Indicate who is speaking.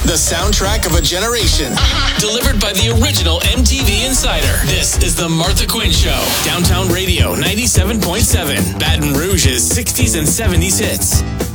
Speaker 1: The soundtrack of a generation.
Speaker 2: Delivered by the original MTV Insider. This is the Martha Quinn Show. Downtown Radio 97.7. Baton Rouge's 60s and 70s hits.